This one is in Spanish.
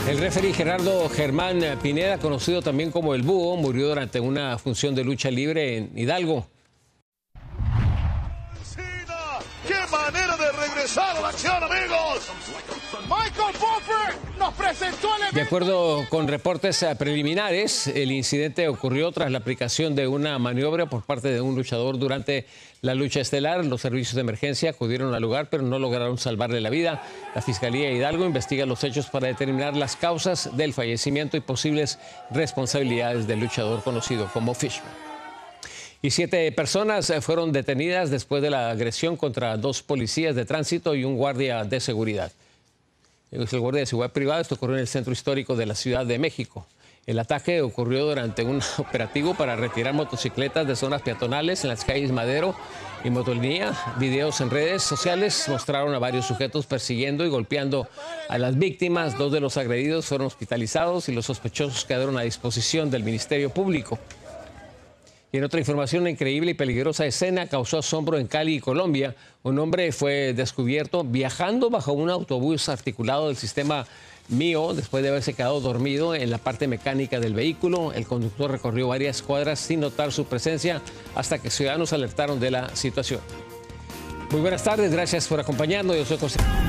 El referee Gerardo Germán Pineda, conocido también como El Búho, murió durante una función de lucha libre en Hidalgo. ¡Qué manera de regresar a la acción, amigos! Michael Buffer nos presentó el evento. De acuerdo con reportes preliminares, el incidente ocurrió tras la aplicación de una maniobra por parte de un luchador durante la lucha estelar. Los servicios de emergencia acudieron al lugar, pero no lograron salvarle la vida. La Fiscalía de Hidalgo investiga los hechos para determinar las causas del fallecimiento y posibles responsabilidades del luchador conocido como Fishman. Y 7 personas fueron detenidas después de la agresión contra 2 policías de tránsito y un guardia de seguridad. Es el guardia de seguridad privada. Esto ocurrió en el centro histórico de la Ciudad de México. El ataque ocurrió durante un operativo para retirar motocicletas de zonas peatonales en las calles Madero y Motolinía. Videos en redes sociales mostraron a varios sujetos persiguiendo y golpeando a las víctimas. 2 de los agredidos fueron hospitalizados y los sospechosos quedaron a disposición del Ministerio Público. Y en otra información, una increíble y peligrosa escena causó asombro en Cali y Colombia. Un hombre fue descubierto viajando bajo un autobús articulado del sistema Mío después de haberse quedado dormido en la parte mecánica del vehículo. El conductor recorrió varias cuadras sin notar su presencia hasta que ciudadanos alertaron de la situación. Muy buenas tardes, gracias por acompañarnos. Yo soy José.